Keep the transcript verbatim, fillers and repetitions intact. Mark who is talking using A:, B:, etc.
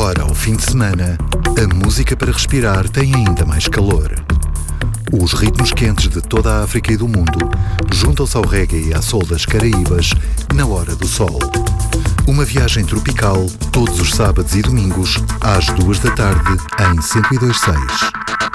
A: Agora, ao fim de semana, a música para respirar tem ainda mais calor. Os ritmos quentes de toda a África e do mundo juntam-se ao reggae e à soul das Caraíbas na hora do sol. Uma viagem tropical todos os sábados e domingos às duas da tarde em cento e dois ponto seis.